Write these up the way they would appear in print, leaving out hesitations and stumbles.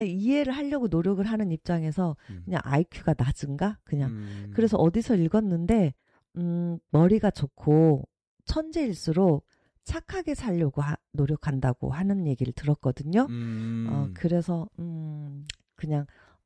이해를 하려고 노력을 하는 입장에서 그냥 IQ가 낮은가? 그냥. 그래서 어디서 읽었는데, 머리가 좋고 천재일수록 착하게 살려고 노력한다고 하는 얘기를 들었거든요. 그래서, 그냥,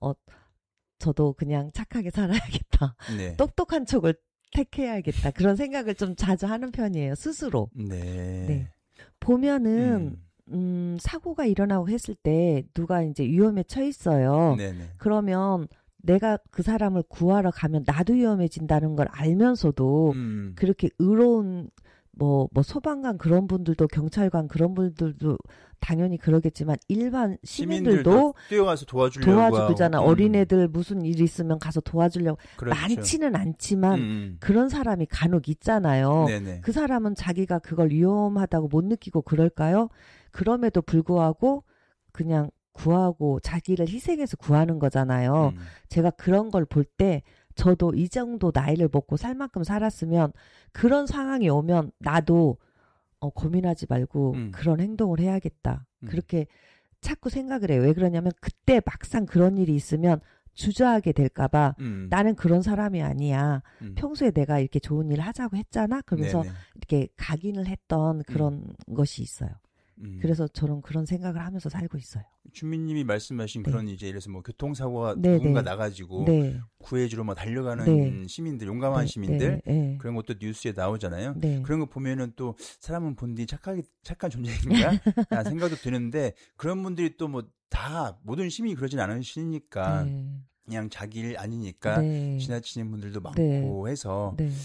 저도 그냥 착하게 살아야겠다. 네. 똑똑한 척을 택해야겠다. 그런 생각을 좀 자주 하는 편이에요, 스스로. 네. 보면은, 사고가 일어나고 했을 때 누가 이제 위험에 처했어요. 네네. 그러면 내가 그 사람을 구하러 가면 나도 위험해진다는 걸 알면서도 그렇게 의로운 뭐 소방관 그런 분들도 경찰관 그런 분들도 당연히 그러겠지만 일반 시민들도 뛰어가서 도와주잖아. 어린애들 무슨 일 있으면 가서 도와주려고. 그렇죠. 많지는 않지만 그런 사람이 간혹 있잖아요. 네네. 그 사람은 자기가 그걸 위험하다고 못 느끼고 그럴까요? 그럼에도 불구하고 그냥 구하고 자기를 희생해서 구하는 거잖아요. 제가 그런 걸 볼 때 저도 이 정도 나이를 먹고 살 만큼 살았으면 그런 상황이 오면 나도 고민하지 말고 그런 행동을 해야겠다. 그렇게 자꾸 생각을 해요. 왜 그러냐면 그때 막상 그런 일이 있으면 주저하게 될까봐 나는 그런 사람이 아니야. 평소에 내가 이렇게 좋은 일 하자고 했잖아. 그러면서 네네. 이렇게 각인을 했던 그런 것이 있어요. 그래서 저는 그런 생각을 하면서 살고 있어요. 주민님이 말씀하신 네. 그런 이제 예를 들어서 뭐 교통사고가 네, 누군가 네. 나가지고 네. 구해주러 막 달려가는 네. 시민들, 용감한 네. 시민들 네. 그런 것도 뉴스에 나오잖아요. 네. 그런 거 보면은 또 사람은 본디 착한 존재인가? 라는 생각도 드는데 그런 분들이 또 뭐 다 모든 시민이 그러진 않으시니까 네. 그냥 자기 일 아니니까 네. 지나치는 분들도 많고 네. 해서 네.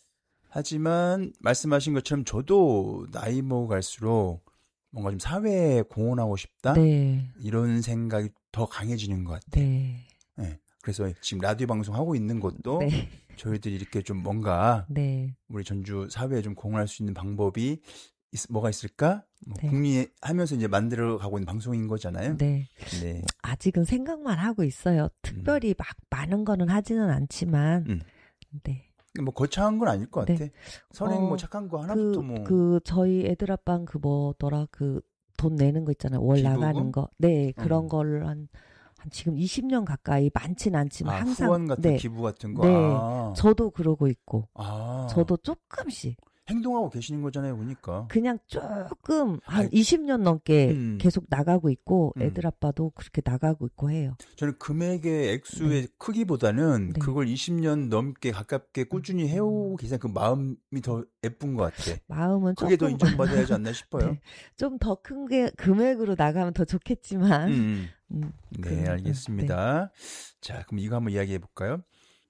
하지만 말씀하신 것처럼 저도 나이 먹어갈수록 뭔가 좀 사회에 공헌하고 싶다? 네. 이런 생각이 더 강해지는 것 같아요. 네. 네. 그래서 지금 라디오 방송 하고 있는 것도 네. 저희들이 이렇게 좀 뭔가 네. 우리 전주 사회에 좀 공헌할 수 있는 방법이 뭐가 있을까? 네. 궁리하면서 이제 만들어 가고 있는 방송인 거잖아요. 네. 네. 아직은 생각만 하고 있어요. 특별히 막 많은 거는 하지는 않지만. 네. 뭐 거창한 건 아닐 것 같아. 네. 선행 뭐 착한 거 하나부터 저희 애들 아빠는 그 뭐더라 돈 내는 거 있잖아요. 월 기부금? 나가는 거. 네. 그런 거를 한 지금 20년 가까이 많진 않지만 항상 후원 같은 네. 기부 같은 거. 네. 저도 그러고 있고. 저도 조금씩 행동하고 계시는 거잖아요, 보니까. 그냥 조금 한 20년 넘게 계속 나가고 있고 애들 아빠도 그렇게 나가고 있고 해요. 저는 금액의 액수의 크기보다는 네. 그걸 20년 넘게 가깝게 꾸준히 해오고 계신 그 마음이 더 예쁜 것 같아. 마음은 그게 더 조금 인정받아야 하지 않나 싶어요. 네. 좀 더 큰 게 금액으로 나가면 더 좋겠지만. 네, 알겠습니다. 자, 그럼 이거 한번 이야기해 볼까요?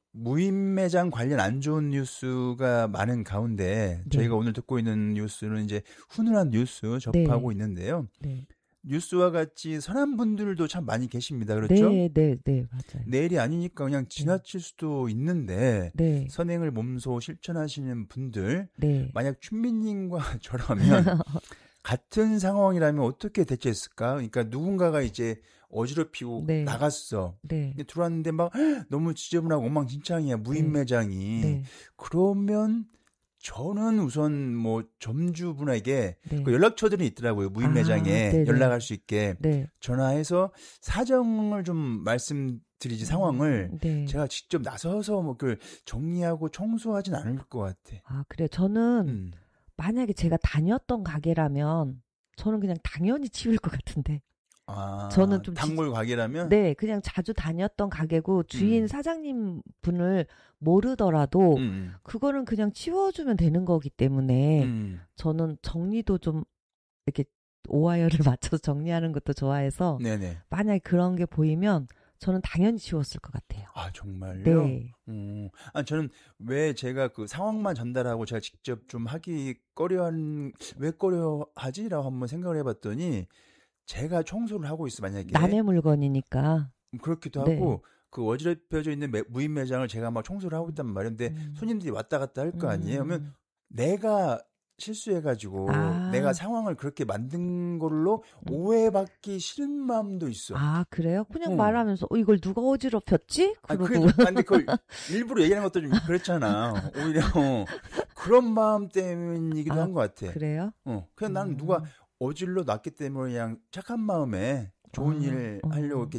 무인 매장 관련 안 좋은 뉴스가 많은 가운데 저희가 오늘 듣고 있는 뉴스는 이제 훈훈한 뉴스 접하고 있는데요. 네. 뉴스와 같이 선한 분들도 참 많이 계십니다. 그렇죠? 네, 맞아요. 내일이 아니니까 그냥 지나칠 수도 있는데 네. 선행을 몸소 실천하시는 분들 만약 춘민님과 저라면 같은 상황이라면 어떻게 대처했을까? 그러니까 누군가가 이제 어지럽히고 나갔어. 들어왔는데 막 너무 지저분하고 엉망진창이야. 무인 매장이. 그러면 저는 우선 뭐 점주분에게 그 연락처들이 있더라고요. 무인 매장에 연락할 수 있게 전화해서 사정을 좀 말씀드리지 상황을 제가 직접 나서서 뭐 그걸 정리하고 청소하진 않을 것 같아. 아, 그래. 저는 만약에 제가 다녔던 가게라면 저는 그냥 당연히 치울 것 같은데. 저는 좀 단골 가게라면? 네, 그냥 자주 다녔던 가게고 주인 사장님 분을 모르더라도 그거는 그냥 치워주면 되는 거기 때문에 저는 정리도 좀 이렇게 오하이어를 맞춰서 정리하는 것도 좋아해서 만약에 그런 게 보이면 저는 당연히 치웠을 것 같아요. 아, 정말요? 네. 저는 왜 제가 그 상황만 전달하고 제가 직접 좀 하기 왜 꺼려하지라고 한번 생각을 해봤더니 제가 청소를 하고 있어, 만약에. 남의 물건이니까. 그렇기도 하고, 그 어지럽혀져 있는 무인 매장을 제가 막 청소를 하고 있단 말이에요. 근데 손님들이 왔다 갔다 할 거 아니에요? 그러면 내가 실수해가지고 내가 상황을 그렇게 만든 걸로 오해받기 싫은 마음도 있어. 아, 그래요? 그냥 말하면서 이걸 누가 어지럽혔지? 근데 그걸 일부러 얘기하는 것도 좀 그렇잖아. 오히려 그런 마음 때문이기도 한 것 같아. 그래요? 그냥 나는 누가 어질러 놨기 때문에 그냥 착한 마음에 좋은 일 하려고 이렇게